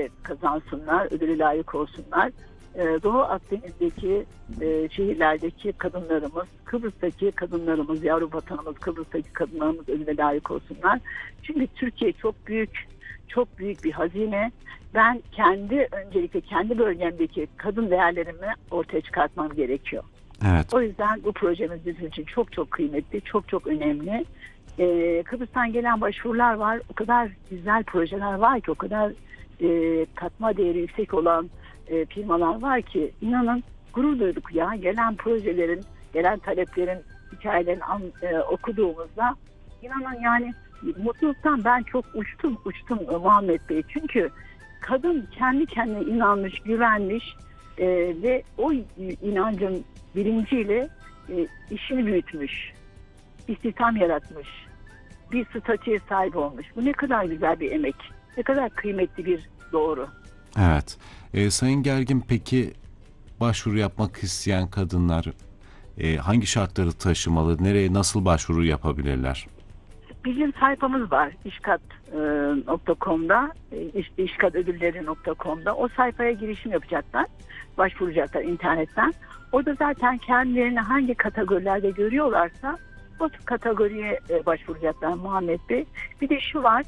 ödülle kazansınlar, ödüle layık olsunlar. Doğu Akdeniz'deki şehirlerdeki kadınlarımız, Kıbrıs'taki kadınlarımız, yavru vatanımız, Kıbrıs'taki kadınlarımız ödüle layık olsunlar. Çünkü Türkiye çok büyük, çok büyük bir hazine. Ben öncelikle kendi bölgemdeki kadın değerlerimi ortaya çıkartmam gerekiyor. Evet. O yüzden bu projemiz bizim için çok çok kıymetli, çok çok önemli. Kıbrıs'tan gelen başvurular var. O kadar güzel projeler var ki, o kadar katma değeri yüksek olan firmalar var ki, inanın gurur duyduk ya. Gelen projelerin, gelen taleplerin hikayelerini okuduğumuzda inanın yani mutluluktan ben çok uçtum Muhammed Bey. Çünkü kadın kendi kendine inanmış, güvenmiş ve o inancın bilinciyle işini büyütmüş, istihdam yaratmış, bir statüye sahip olmuş. Bu ne kadar güzel bir emek, ne kadar kıymetli bir doğru. Evet. Sayın Gergin, peki başvuru yapmak isteyen kadınlar hangi şartları taşımalı, nereye nasıl başvuru yapabilirler? Bizim sayfamız var işkat.com'da, işkatödülleri.com'da. O sayfaya girişim yapacaklar, başvuracaklar internetten. Orada zaten kendilerini hangi kategorilerde görüyorlarsa o kategoriye başvuracaklar Muhammed Bey. Bir de şu var,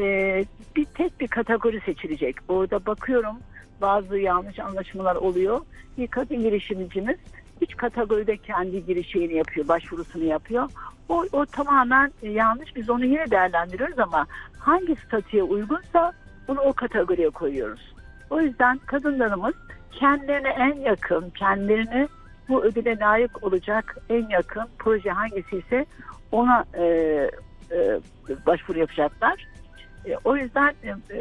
tek bir kategori seçilecek. Orada bakıyorum bazı yanlış anlaşmalar oluyor. Bir kadın girişimcimiz 3 kategoride kendi girişimini yapıyor, başvurusunu yapıyor. O tamamen yanlış. Biz onu yine değerlendiriyoruz ama hangi statüye uygunsa bunu o kategoriye koyuyoruz. O yüzden kadınlarımız kendilerine en yakın, kendilerini bu ödüle layık olacak en yakın proje hangisiyse ona başvuru yapacaklar. O yüzden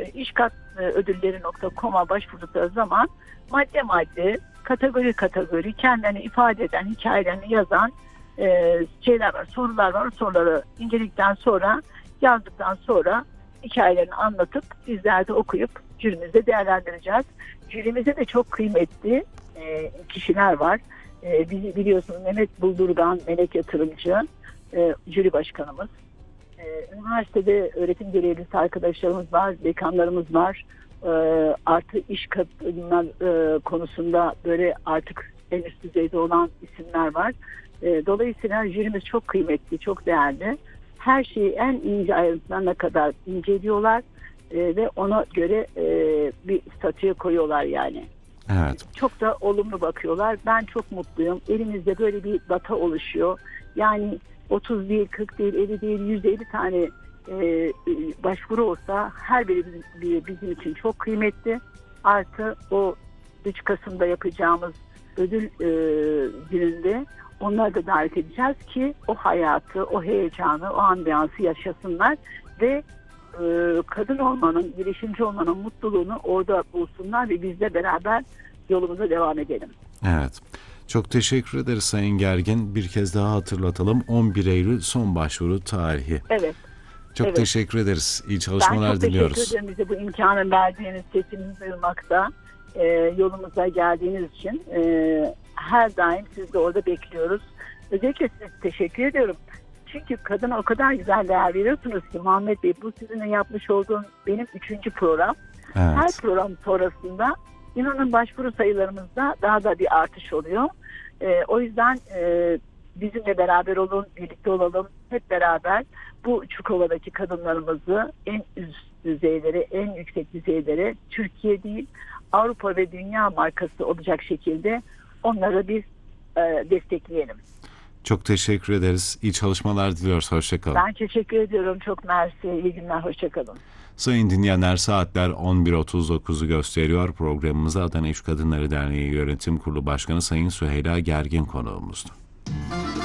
işkatödülleri.com'a başvurdukları zaman madde madde, kategori kendilerini ifade eden, hikayelerini yazan şeyler var, sorular var. Soruları inceledikten sonra, yazdıktan sonra hikayelerini anlatıp bizler de okuyup jürimizde değerlendireceğiz. Jürimizde de çok kıymetli kişiler var. Bizi biliyorsunuz, Mehmet Buldurgan, Melek Yatırımcı, jüri başkanımız. Üniversitede öğretim görevlisi arkadaşlarımız var, dekanlarımız var. Artı iş kadınlar konusunda böyle artık en üst düzeyde olan isimler var. Dolayısıyla jürimiz çok kıymetli, çok değerli. Her şeyi en ince ayrıntılarına kadar inceliyorlar ve ona göre bir statüye koyuyorlar yani. Evet. Çok da olumlu bakıyorlar. Ben çok mutluyum. Elimizde böyle bir data oluşuyor. Yani 30 değil, 40 değil, 50 değil, 150 tane başvuru olsa her biri bizim için çok kıymetli. Artı o 3 Kasım'da yapacağımız ödül gününde onları da davet edeceğiz ki o hayatı, o heyecanı, o ambiyansı yaşasınlar ve kadın olmanın, girişimci olmanın mutluluğunu orada bulsunlar ve bizle beraber yolumuza devam edelim. Evet. Çok teşekkür ederiz Sayın Gergin. Bir kez daha hatırlatalım. 11 Eylül son başvuru tarihi. Evet. Çok teşekkür ederiz. İyi çalışmalar diliyoruz. Ben çok teşekkür ederim bize bu imkanı verdiğiniz, sesinizi duymakta, yolumuza geldiğiniz için. Her daim sizi de orada bekliyoruz. Özellikle size teşekkür ediyorum. Çünkü kadına o kadar güzel değer veriyorsunuz ki Muhammed Bey, bu sizinle yapmış olduğum benim 3. program. Evet. Her program sonrasında inanın başvuru sayılarımızda daha da bir artış oluyor. O yüzden bizimle beraber olun, birlikte olalım. Hep beraber bu Çukurova'daki kadınlarımızı en üst düzeylere, en yüksek düzeylere, Türkiye değil Avrupa ve dünya markası olacak şekilde onları biz destekleyelim. Çok teşekkür ederiz. İyi çalışmalar diliyoruz. Hoşçakalın. Ben teşekkür ediyorum. Çok mersi. İyi günler. Hoşçakalın. Sayın dinleyenler, saatler 11.39'u gösteriyor. Programımıza Adana İş Kadınları Derneği Yönetim Kurulu Başkanı Sayın Süheyla Gergin konuğumuzdu.